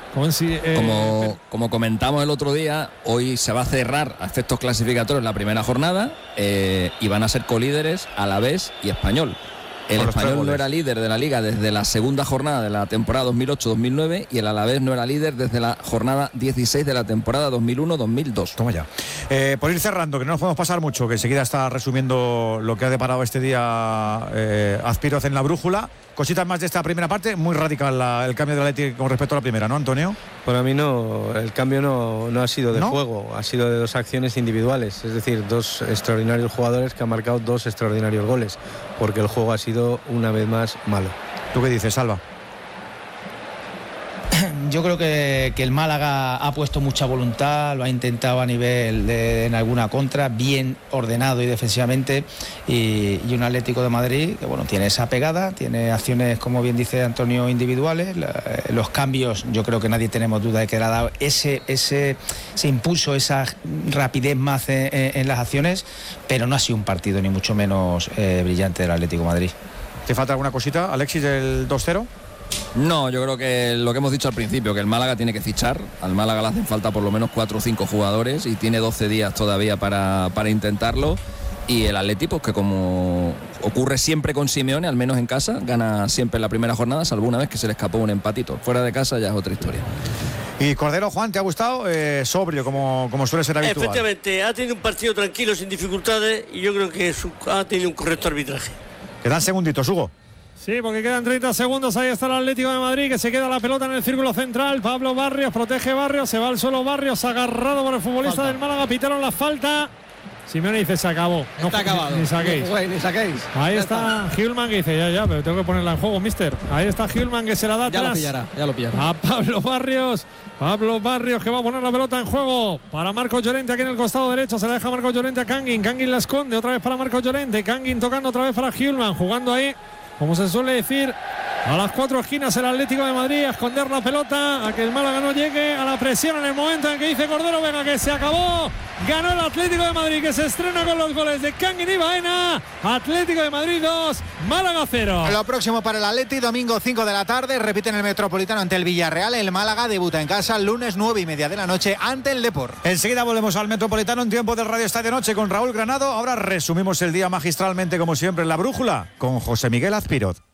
Como comentamos el otro día, hoy se va a cerrar a efectos clasificatorios la primera jornada y van a ser colíderes Alavés y Español. El Español no era líder de la Liga desde la segunda jornada de la temporada 2008-2009 y el Alavés no era líder desde la jornada 16 de la temporada 2001-2002. Toma ya. Por ir cerrando, que no nos podemos pasar mucho, que enseguida está resumiendo lo que ha deparado este día Azpiroz en la brújula. Cositas más de esta primera parte, muy radical el cambio del Atleti con respecto a la primera, ¿no, Antonio? Para mí no, el cambio no ha sido de juego, ha sido de dos acciones individuales, es decir, dos extraordinarios jugadores que han marcado dos extraordinarios goles, porque el juego ha sido una vez más malo. ¿Tú qué dices, Salva? Yo creo que el Málaga ha puesto mucha voluntad, lo ha intentado a nivel en alguna contra, bien ordenado y defensivamente, y un Atlético de Madrid que bueno, tiene esa pegada, tiene acciones, como bien dice Antonio, individuales, los cambios, yo creo que nadie tenemos duda de que le ha dado ese impulso, esa rapidez más en las acciones, pero no ha sido un partido ni mucho menos brillante del Atlético de Madrid. ¿Te falta alguna cosita, Alexis, del 2-0? No, yo creo que lo que hemos dicho al principio, que el Málaga tiene que fichar. Al Málaga le hacen falta por lo menos 4 o 5 jugadores y tiene 12 días todavía para intentarlo. Y el Atleti, pues que como ocurre siempre con Simeone, al menos en casa, gana siempre en la primera jornada, salvo una vez que se le escapó un empatito. Fuera de casa ya es otra historia. Y Cordero, Juan, ¿te ha gustado? Sobrio, como suele ser habitual. Efectivamente, ha tenido un partido tranquilo, sin dificultades, y yo creo que ha tenido un correcto arbitraje. Quedan segunditos, Hugo. Sí, porque quedan 30 segundos. Ahí está el Atlético de Madrid, que se queda la pelota en el círculo central. Pablo Barrios protege Barrios, se va al suelo Barrios, agarrado por el futbolista del Málaga. Pitaron la falta. Simeone dice: se acabó. Está acabado. Ni saquéis. Ni saquéis. Ahí está Hjulman, que dice: ya, pero tengo que ponerla en juego, mister. Ahí está Hjulman, que se la da atrás. Ya lo pillará. A Pablo Barrios. Pablo Barrios, que va a poner la pelota en juego para Marcos Llorente aquí en el costado derecho. Se la deja Marcos Llorente a Kangin. Kangin la esconde otra vez para Marcos Llorente. Kangin tocando otra vez para Hjulman. Jugando ahí, como se suele decir, a las 4 esquinas el Atlético de Madrid, a esconder la pelota, a que el Málaga no llegue a la presión en el momento en que dice Cordero: venga, que se acabó. Ganó el Atlético de Madrid, que se estrena con los goles de Kangin y Baena. Atlético de Madrid 2, Málaga 0. Lo próximo para el Atleti, domingo 5 de la tarde, repite en el Metropolitano ante el Villarreal. El Málaga debuta en casa lunes 9:30 de la noche ante el Depor. Enseguida volvemos al Metropolitano en tiempo del Radio Estadio Noche con Raúl Granado. Ahora resumimos el día magistralmente, como siempre, en la brújula con José Miguel Azpiroz.